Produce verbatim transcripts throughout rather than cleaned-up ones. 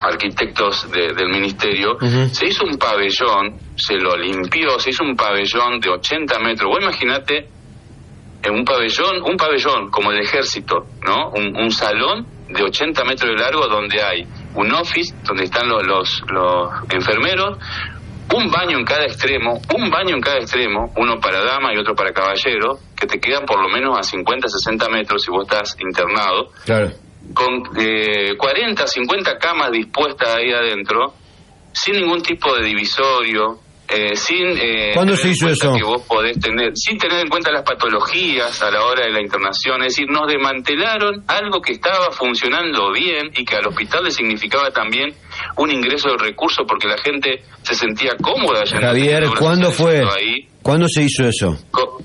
arquitectos de, del ministerio, uh-huh. se hizo un pabellón, se lo limpió, se hizo un pabellón de ochenta metros. Vos imaginate un pabellón, un pabellón como el ejército, ¿no? Un, un salón de ochenta metros de largo donde hay un office, donde están los, los, los enfermeros, un baño en cada extremo, un baño en cada extremo, uno para dama y otro para caballero, que te quedan por lo menos a cincuenta, sesenta metros si vos estás internado. Claro. Con eh, cuarenta, cincuenta camas dispuestas ahí adentro, sin ningún tipo de divisorio, eh, sin eh, ¿Cuándo se hizo eso? Que vos podés tener, sin tener en cuenta las patologías a la hora de la internación. Es decir, nos desmantelaron algo que estaba funcionando bien y que al hospital le significaba también un ingreso de recursos porque la gente se sentía cómoda. Javier, ¿cuándo fue? Ahí. ¿Cuándo se hizo eso?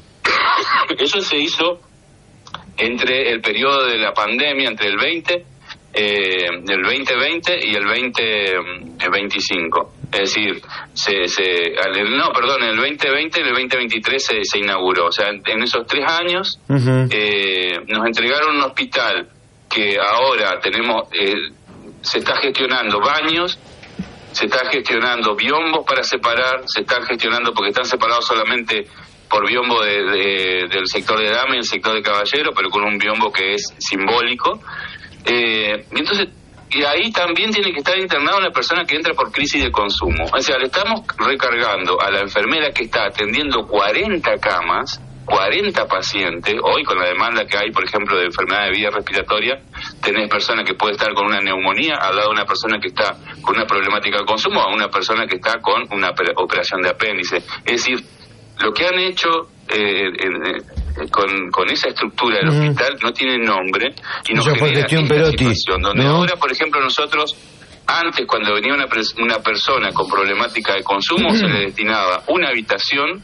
Eso se hizo entre el periodo de la pandemia, entre el veinte, eh, el veinte veinte y el veinte veinticinco. Es decir, se, se, no, perdón, en el veinte veinte y el veinte veintitrés se, se inauguró. O sea, en, en esos tres años uh-huh. eh, nos entregaron un hospital que ahora tenemos, eh, se está gestionando baños, se está gestionando biombos para separar, se están gestionando porque están separados solamente por biombo de, de, del sector de dama y el sector de caballero, pero con un biombo que es simbólico. Eh, y entonces, y ahí también tiene que estar internada una persona que entra por crisis de consumo. O sea, le estamos recargando a la enfermera que está atendiendo cuarenta camas, cuarenta pacientes. Hoy, con la demanda que hay, por ejemplo, de enfermedad de vía respiratoria, tenés personas que puede estar con una neumonía al lado de una persona que está con una problemática de consumo, a una persona que está con una operación de apéndice. Es decir, lo que han hecho eh, eh, con, con esa estructura del mm. hospital no tiene nombre y nos genera esta situación donde ¿no? ahora, por ejemplo, nosotros antes, cuando venía una, una persona con problemática de consumo, mm. se le destinaba una habitación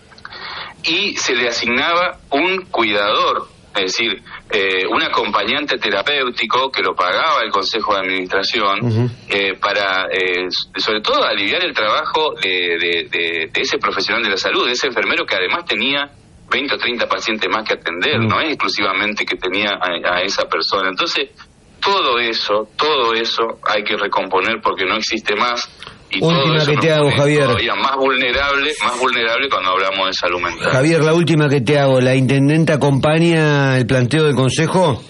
y se le asignaba un cuidador, es decir, eh, un acompañante terapéutico que lo pagaba el Consejo de Administración uh-huh. eh, para, eh, sobre todo, aliviar el trabajo de, de, de, de ese profesional de la salud, de ese enfermero que además tenía veinte o treinta pacientes más que atender, uh-huh. no es exclusivamente que tenía a, a esa persona. Entonces, todo eso, todo eso hay que recomponer porque no existe más. Y última que te hago, Javier. Todavía más vulnerable, más vulnerable cuando hablamos de salud mental. Javier, la última que te hago, ¿la intendente acompaña el planteo del consejo?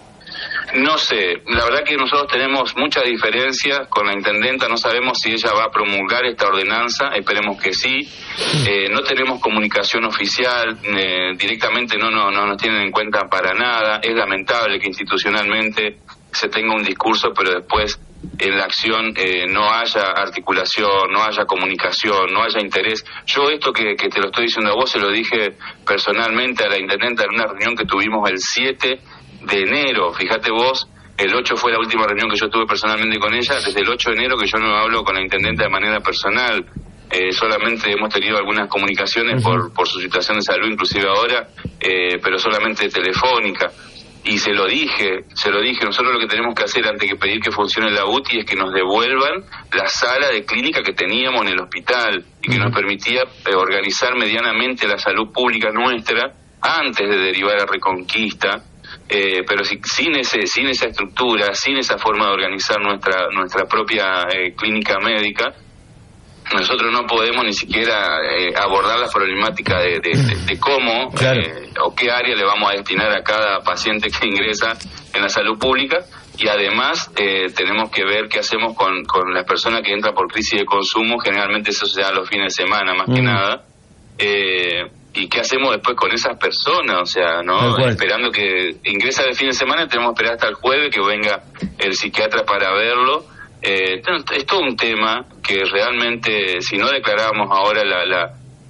No sé, la verdad que nosotros tenemos muchas diferencias con la intendenta, no sabemos si ella va a promulgar esta ordenanza, esperemos que sí. Eh, no tenemos comunicación oficial, eh, directamente no, no, no nos tienen en cuenta para nada. Es lamentable que institucionalmente se tenga un discurso, pero después en la acción eh, no haya articulación, no haya comunicación, no haya interés. Yo esto que, que te lo estoy diciendo a vos se lo dije personalmente a la intendenta en una reunión que tuvimos el siete de enero. Fíjate vos, el ocho fue la última reunión que yo tuve personalmente con ella. Desde el ocho de enero que yo no hablo con la intendenta de manera personal. Eh, solamente hemos tenido algunas comunicaciones uh-huh. por, por su situación de salud, inclusive ahora, eh, pero solamente telefónica. Y se lo dije, se lo dije, nosotros lo que tenemos que hacer antes de pedir que funcione la U T I es que nos devuelvan la sala de clínica que teníamos en el hospital y que nos permitía eh, organizar medianamente la salud pública nuestra antes de derivar a Reconquista, eh, pero si, sin ese, sin esa estructura, sin esa forma de organizar nuestra, nuestra propia eh, clínica médica, nosotros no podemos ni siquiera eh, abordar la problemática de, de, de, de cómo claro. eh, o qué área le vamos a destinar a cada paciente que ingresa en la salud pública y además eh, tenemos que ver qué hacemos con, con las personas que entran por crisis de consumo, generalmente eso se da los fines de semana más mm. que nada, eh, y qué hacemos después con esas personas, o sea, no esperando que ingresa de fin de semana, tenemos que esperar hasta el jueves que venga el psiquiatra para verlo. Eh, es todo un tema que realmente, si no declaramos ahora la, la,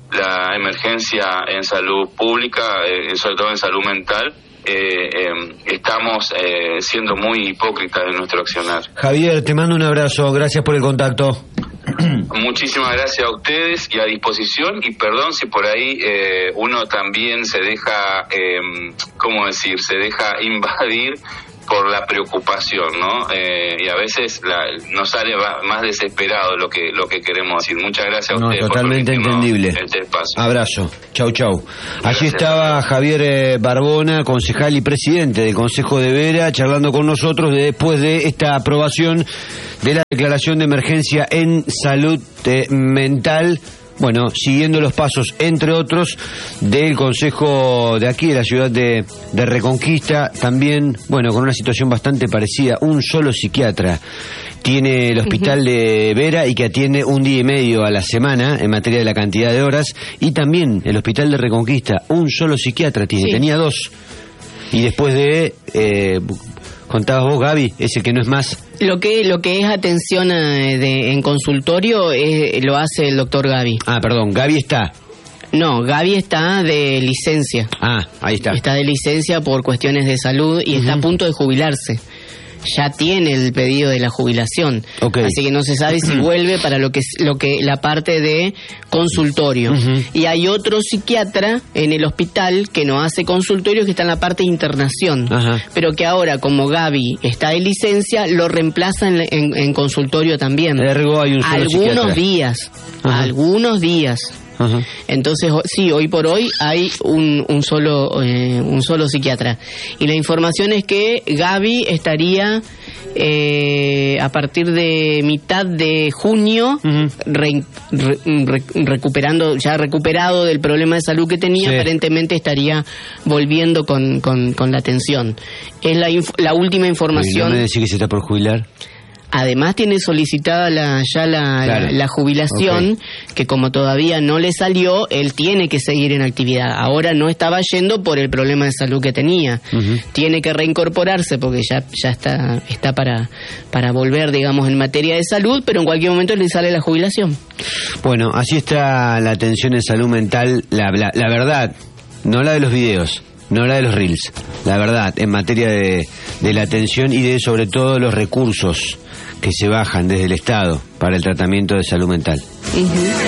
la emergencia en salud pública, eh, sobre todo en salud mental, eh, eh, estamos eh, siendo muy hipócritas en nuestro accionar. Javier, te mando un abrazo, gracias por el contacto. Muchísimas gracias a ustedes y a disposición, y perdón si por ahí eh, uno también se deja, eh, ¿cómo decir?, se deja invadir por la preocupación, ¿no? Eh, y a veces la, nos sale más desesperado lo que lo que queremos decir. Muchas gracias a no, ustedes. Totalmente por entendible. Este espacio. Abrazo. Chau, chau. Gracias. Allí estaba Javier eh, Barbona, concejal y presidente del Consejo de Vera, charlando con nosotros de, después de esta aprobación de la declaración de emergencia en salud eh, mental. Bueno, siguiendo los pasos, entre otros, del Consejo de aquí, de la ciudad de, de Reconquista, también, bueno, con una situación bastante parecida, un solo psiquiatra tiene el hospital uh-huh. de Vera y que atiende un día y medio a la semana en materia de la cantidad de horas, y también el hospital de Reconquista, un solo psiquiatra tiene, sí. tenía dos, y después de... Eh, contabas vos, Gaby, ese que no es más. Lo que lo que es atención a, de, en consultorio eh, lo hace el doctor Gaby. Ah, perdón, Gaby está. No, Gaby está de licencia. Ah, ahí está. Está de licencia por cuestiones de salud y uh-huh. está a punto de jubilarse. Ya tiene el pedido de la jubilación, okay. Así que no se sabe si vuelve para lo que lo que la parte de consultorio. Uh-huh. Y hay otro psiquiatra en el hospital que no hace consultorio, que está en la parte de internación, uh-huh. pero que ahora, como Gaby está de licencia, lo reemplaza en, en, en consultorio también. Ergo hay un solo algunos psiquiatra. días, uh-huh. algunos días. Uh-huh. Entonces, sí, hoy por hoy hay un, un solo eh, un solo psiquiatra. Y la información es que Gaby estaría eh, a partir de mitad de junio uh-huh. re, re, re, recuperando, ya recuperado del problema de salud que tenía, sí. aparentemente estaría volviendo con, con, con la atención. Es la, inf- la última información. ¿No me decís que se está por jubilar? Además tiene solicitada la, ya la, claro. la, la jubilación, okay. que como todavía no le salió, él tiene que seguir en actividad. Ahora no estaba yendo por el problema de salud que tenía. Uh-huh. Tiene que reincorporarse porque ya, ya está, está para, para volver, digamos, en materia de salud, pero en cualquier momento le sale la jubilación. Bueno, así está la atención en salud mental, la, la, la verdad, no la de los videos. No la de los reels, la verdad, en materia de, de la atención y de sobre todo los recursos que se bajan desde el Estado para el tratamiento de salud mental. Uh-huh.